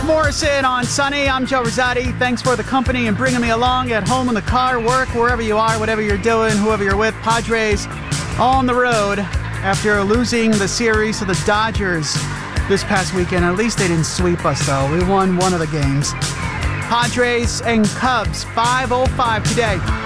Morrison on Sunny. I'm Joe Rosati. Thanks for the company and bringing me along at home, in the car, work, wherever you are, whatever you're doing, whoever you're with. Padres on the road after losing the series to the Dodgers this past weekend. At least they didn't sweep us, though. We won one of the games. Padres and Cubs, 5:05 today.